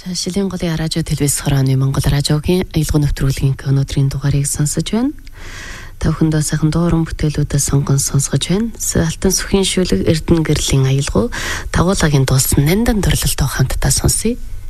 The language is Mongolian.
Шилийн голын радио телевиз хорооны Монгол радиогийн аялал нэвтрүүлгийн өнөөдрийн дугаарыг сонсож байна. Та бүхэндээ сайхан дууран бүтээлүүдээ сонгон сонсгож байна. Алтан сүхийн шүлэг Эрдэнэ гэрлийн аялал дагуулгагийн дуулсан нандан төрлөлтөө хамтдаа сонсъё.